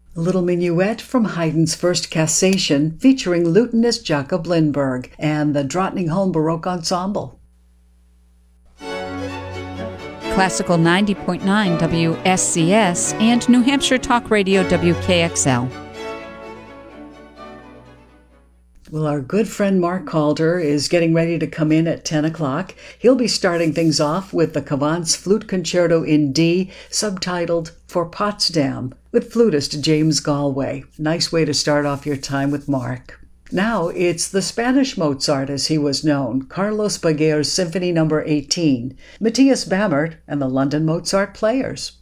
A little minuet from Haydn's First Cassation featuring lutenist Jakob Lindberg and the Drottningholm Baroque Ensemble. Classical 90.9 WSCS and New Hampshire Talk Radio WKXL. Well, our good friend Mark Calder is getting ready to come in at 10 o'clock. He'll be starting things off with the Cavants Flute Concerto in D, subtitled For Potsdam, with flutist James Galway. Nice way to start off your time with Mark. Now it's the Spanish Mozart, as he was known, Carlos Baguer's Symphony No. 18, Matthias Bammert and the London Mozart Players.